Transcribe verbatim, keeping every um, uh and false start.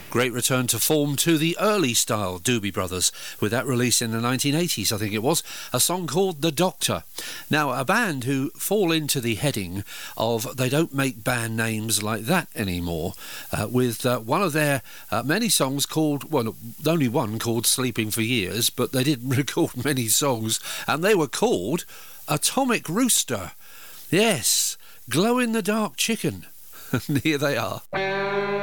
Great return to form to the early style Doobie Brothers, with that release in the nineteen eighties, I think it was, a song called The Doctor. Now, a band who fall into the heading of they don't make band names like that anymore, uh, with uh, one of their uh, many songs called, well, only one called Sleeping for Years, but they didn't record many songs, and they were called Atomic Rooster. Yes, Glow in the Dark Chicken. And here they are.